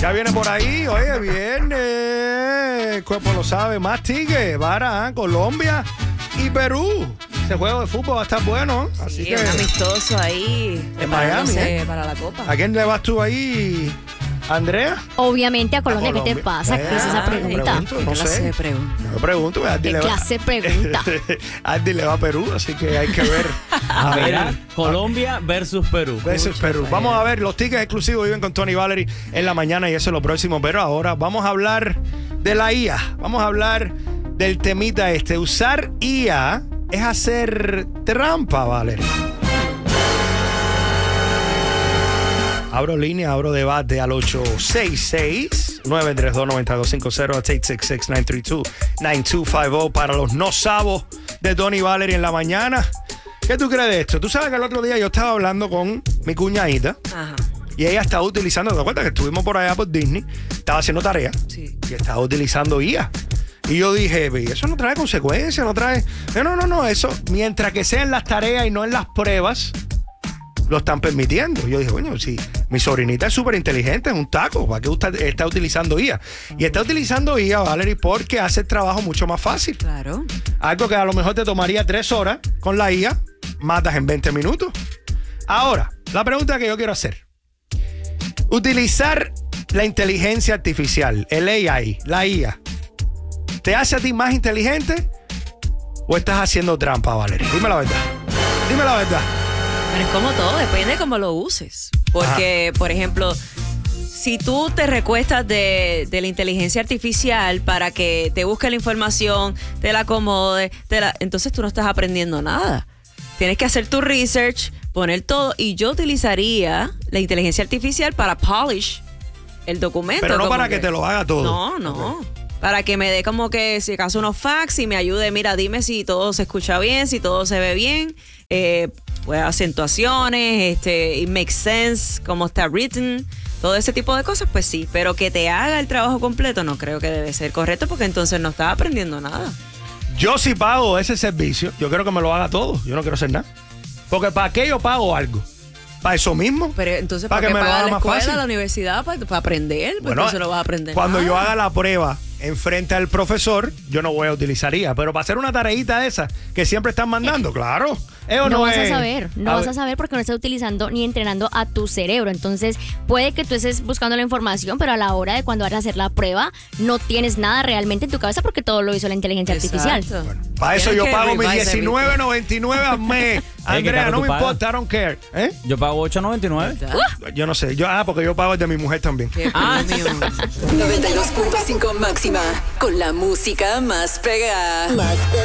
Ya viene por ahí, oye, viernes. El cuerpo lo sabe. Más tickets para Colombia y Perú. Ese juego de fútbol va a estar bueno. Así que un amistoso ahí. En Miami, para la Copa. ¿A quién le vas tú ahí, Andrea? Obviamente a Colombia. ¿Qué te pasa? ¿Qué es esa pregunta? No sé. Pregunta. Yo pregunto. ¿Qué clase de pregunta? Andy le va a Perú, así que hay que ver. A ver, Colombia versus Perú. Versus Perú. Vamos a ver, los tickets exclusivos viven con Tony Valerie en la mañana y eso es lo próximo. Pero ahora vamos a hablar de la IA. Vamos a hablar del temita este. Usar IA es hacer trampa, Valerie. Abro línea, abro debate al 866-932-9250, al 866-932-9250 para los no sabos de Tony Valerie en la mañana. ¿Qué tú crees de esto? Tú sabes que el otro día yo estaba hablando con mi cuñadita. Ajá. Y ella estaba utilizando, ¿te acuerdas que estuvimos por allá por Disney? Estaba haciendo tarea. Sí. Y estaba utilizando IA. Y yo dije, eso no trae consecuencias, no trae... No, eso, mientras que sea en las tareas y no en las pruebas, lo están permitiendo. Yo dije, coño, si mi sobrinita es súper inteligente, es un taco, ¿para qué usted está utilizando IA? Y está utilizando IA, Valerie, porque hace el trabajo mucho más fácil. Claro. Algo que a lo mejor te tomaría 3 horas, con la IA, matas en 20 minutos. Ahora, la pregunta que yo quiero hacer. Utilizar la inteligencia artificial, el AI, la IA, ¿te hace a ti más inteligente o estás haciendo trampa, Valerie? Dime la verdad. Dime la verdad. Pero es como todo, depende de cómo lo uses. Porque, por ejemplo, si tú te recuestas de la inteligencia artificial para que te busque la información, te la acomode, entonces tú no estás aprendiendo nada. Tienes que hacer tu research, poner todo. Y yo utilizaría la inteligencia artificial para polish el documento. Pero no para que te lo haga todo. No. Okay. Para que me dé como que, si acaso, unos facts y me ayude. Mira, dime si todo se escucha bien, si todo se ve bien. Pues acentuaciones, it makes sense, cómo está written. Todo ese tipo de cosas, pues sí. Pero que te haga el trabajo completo no creo que debe ser correcto porque entonces no estás aprendiendo nada. Yo si pago ese servicio, yo quiero que me lo haga todo. Yo no quiero hacer nada. Porque ¿para qué yo pago algo? ¿Para eso mismo? Pero entonces, ¿para qué que me lo haga pagas la más escuela, fácil? la universidad? Para aprender, pues Bueno, entonces lo vas a aprender. Cuando yo haga la prueba enfrente al profesor, yo no voy a utilizar IA. Pero para hacer una tareita de esas que siempre están mandando, claro. No vas a saber, vas a saber porque no estás utilizando ni entrenando a tu cerebro. Entonces, puede que tú estés buscando la información, pero a la hora de cuando vas a hacer la prueba, no tienes nada realmente en tu cabeza porque todo lo hizo la inteligencia artificial. Bueno, para eso yo pago mis $19.99 al mes. Andrea, no me importa, I don't care. Yo pago $8.99. Yo no sé. Porque yo pago el de mi mujer también. 92.5 máxima, con la música más pegada.